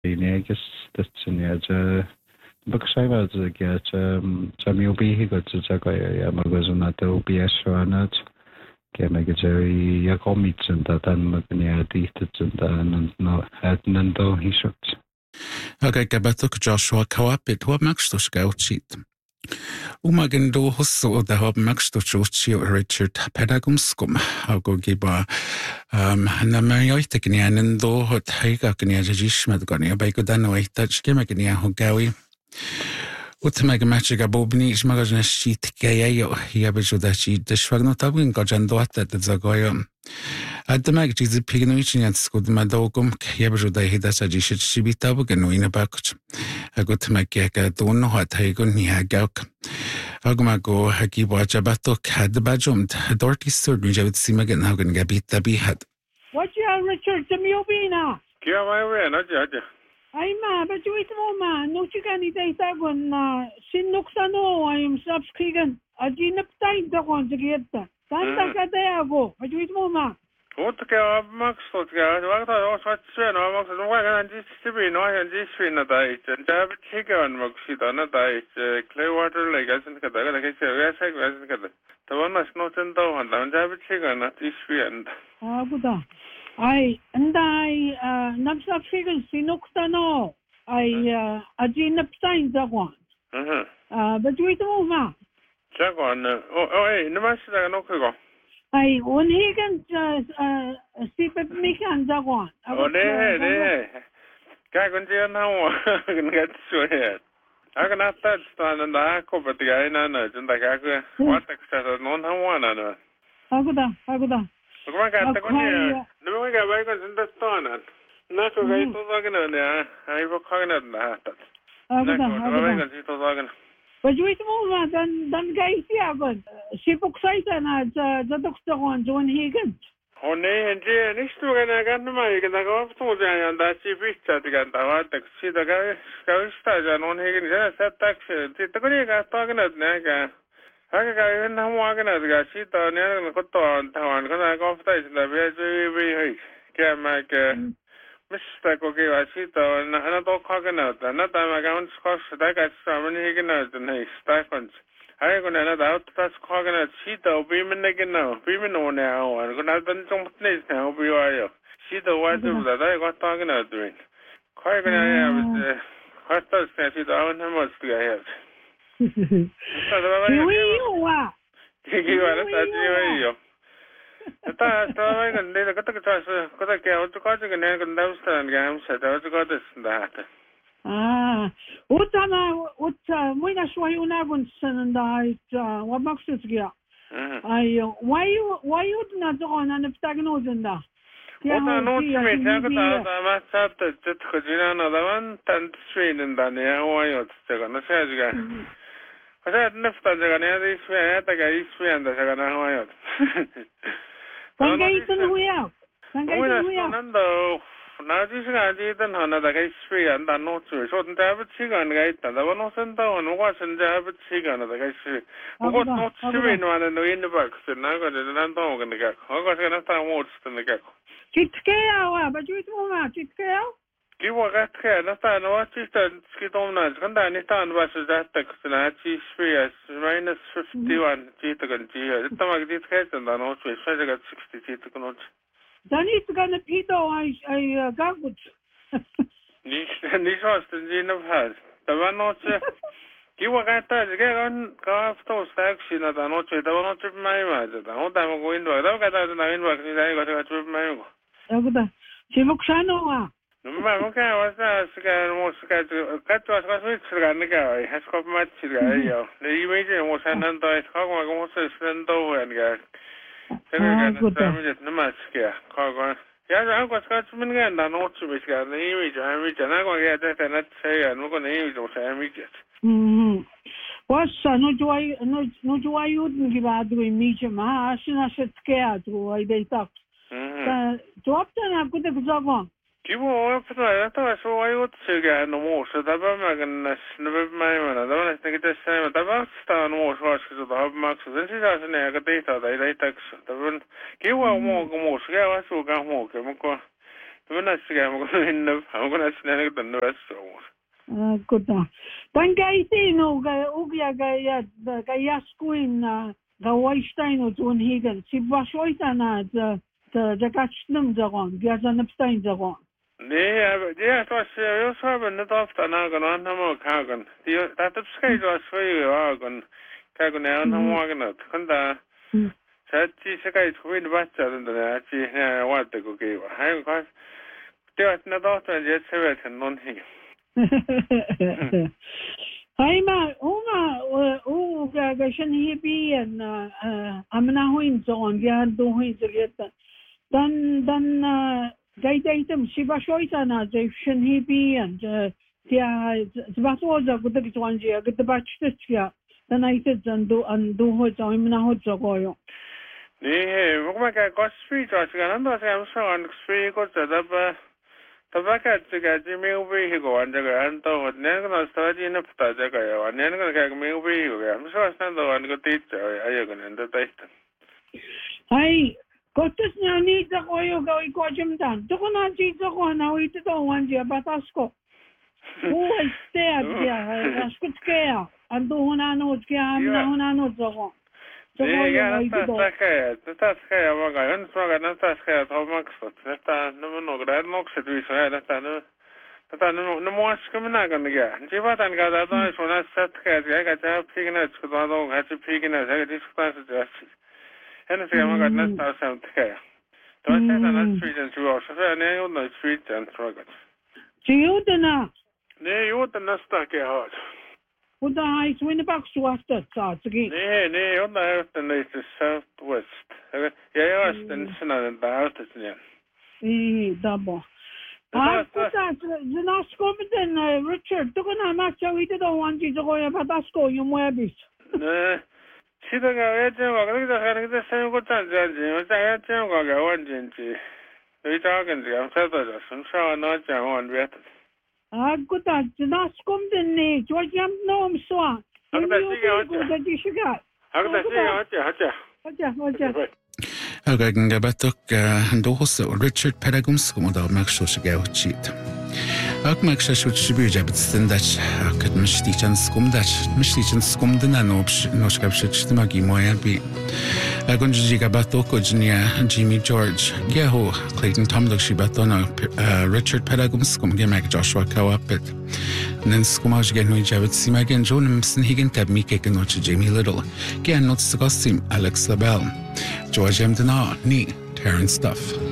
Agus datsinja Bakshaivaja Jamiobi got to Jagaya Magazuna to be assured Kemagajari Yakomits and that Magnia Dieted and no had Nando he shot. Okay, Gabatuk Joshua Kawapit, what makes to scout sheet? Umagendo Husso, the Hob Max to Chochi Richard Pedagumskum, how go giba Namarioteknian and do hot Hagakania Jishmadgonia, Bagodano, touch Kimagania Hogawi. Utmeg meccsega Bobnics magazin sheet geje, hiabejudaci deszwagnotabin gajandota de zagoja. De meg jizi pignuiciniat skud madogum, hiabejudai hidasa jishet shibitabu genuina bakch. Agut megjeke donno hat heigun niagauk. Agmago hagiba jabatok had bajumt, dorti surdu javit simagan hagen gabita bihad. What you Richard Jamiobina? Kia mai na jaja. Ay ma, but you ma, no chikani day tagon na sinuksano I'm subscriben. Ajinap time da kon sigeta. Tanta katayago, but you ma. Otka max otka, wagta osat sven, max no wagan distribution no and distribution na dai. Jab chicken maxita na dai. Clearwater Lake asin kada like I say, asin kada. Tawana snow tendo and jab chicken na distribution. Ah, good. And I not subscriben sinuksano. I ajinap time da kon. But you ma. Jagon, hey, no mas no kugo. Ay, unhigan sipet mikan dagon. Ne. Kagunji na wa get sweat. I can not touch on the ako but the guy na and the gaga what extra non one na. Aguda. Kuma ka ta kunya. No ga ba ka in the stone. Na ko ga to zagna ne. Ai ba khagna na ta. Aguda. But you know dan guys yagon. Sipuksaita na dadokstogon John Higgins. Oh ne, and nisto gana gana mai gana go to ja da sipista diga da wa tak si da ga sta ja non Higgins ja sa tak ti to ni ga ta gana na ga. Aga ga na wa gana ga si ta ne ko to tawan ko na go sta is da be be hai. Ke ma ke Mr. Kogi Wasito, and another coconut, another Magan Scotch, that got so many Higgins and his stipends. I go another out that's coconut, Sito, beaming again now, beaming on now, and go not been some place now, be you. Sito was that I got talking out doing. Quite going to have what does fancy the own how much do I have? You I can get the guitar, because I can't go to the downstairs and games, I was got this and that. Utama, Moina Swayunagun and I, what makes it here? Why you not on an obstacle in that? What I know to me, I must have the Kajina, another one, 10 street in Dania, why you're going to say again. I said, Nifta, they're going to this way, I think I used to be and they're going to now this guy didn't another guy free and I know to so the David Chigan guy and the one wasn't down and wasn't David Chigan the guy free. What not streaming one in the universe and I got it and dog in the gag. I got another words in the gag. Chitcare, but you don't Chitcare? Give what I care, not I know what you said, Skidonas, and I understand what is that text and I cheese free as minus 51 Chitagan G. It's not like this case and I know to I got 60 Chitagan. Then it's gonna Pito, I got good. This was the gene of has. The one not give what I thought, get on, go after action at an orchard, the one not trip my image. The whole time I'm going to I don't get out of the inbox, I got to trip my Aguda. Chivuxano. No, okay, I was most got was with the guy, has got much guy. The image was an anti Hogwarts almost a sendo and guy. No much scare. Yes, I was got some again, I know to be got the image, I reach, and I'm going to get that and not say, and we're going to use those images. What's no do I wouldn't give out doing medium, I should scare to I they talk. Drop them, I could have gone. Give up, I thought so. I would say, no more. So the Bamagan, never mind. I don't think it's the same. The Bastan was watches of the Hub Max. This is as an egg data. They text the one. Give up more. I was so gone more. Tumanasiga magunna magunasina nagdan nuasso. Kuta. Tangaitino ga yaskuin ga Weinstein und Higen. Sie war shoitana the gachnum zagon, Gazanapstein zagon. Nee, ja, das ja so haben nicht oft anagan an haben kagan. Die das schei was für agan. Kagan an haben agan. Kanda Sati sakai twin batcha da ci ne warte ko ke. Hai ko det na dotter jet sevet non hi. Haima, ga shan hibi and amna huin so on ya do huin so get dan gaitem shiba shoitana je shan hibi and ya zvatwoza gudik twanji get the batchya dan aited and do ho so amna ho so goyo. Nee, wogma ka street was ganando sa so on street ko da Tabaka tiga jimi ubi higo anjaga anto nenga study na pata jaga ya nenga ka mi ubi higo ya so asando an go teach ayo enda taista Ai kotus ni da koyo ga ko jimdan to na ji to ko na wi to wanje batasko who is there ya askutkeya ando hona no kya amna hona no to Ja, das ja maga, en smaga nasta ska ta max. Detta no grad nog så du så detta no mås kommer kan det. Det var den gada då så när sätt jag ta pigna så då har jag pigna jag det ska så det. Henne ska maga nästa samt ska. Då är det den street så också så när jag no street and struggle. Judena. Nej, Juden nästa ska ha. Och då har jag vinner back så att så igen. Nej, och där är det southwest. Jag är den snarare där ute sen. Dabbo. Ah, det när kommer den Richard, då kan man så inte då wanji så går jag på dasko ju moebis. Nej. Sidaga vet jag vad det är det sen går tant jag säger jag vad wanji. Vi tar kan det så där så nå jag vet. Ah, kuta, när kommer den nej, jag no så. Again gabatok ndohose Richard Pedagums komoda makshosh gauchit. Ak makshosh shibujabit stendach akad mishtichan skumdana noshkabshit magi moyabi. Agunji gabatok ojnia Jimmy George Geho Clayton Tomlok shibatona Richard Pedagums kumgemak Joshua Kawapit. Nenskumaj genui jabit simagen Jonam Sinhigan tabmike genoch Jamie Little. Gan not Alex Labelle. George M. Dana, Terrence Stuff.